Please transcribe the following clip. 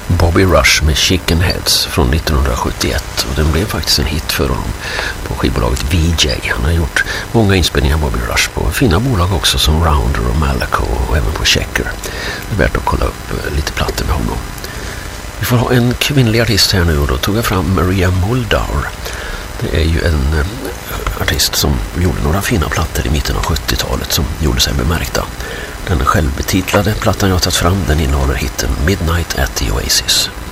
Bobby Rush med Chicken Heads från 1971, och den blev faktiskt en hit för honom på skivbolaget VJ. Han har gjort många inspelningar av Bobby Rush på fina bolag också som Rounder och Malaco och även på Checker. Det är värt att kolla upp lite plattor med honom. Vi får ha en kvinnlig artist här nu, och då tog jag fram Maria Muldaur. Det är ju en artist som gjorde några fina plattor i mitten av 70-talet som gjorde sig bemärkta. Den självbetitlade plattan jag har tagit fram, den innehåller hitten Midnight at the Oasis.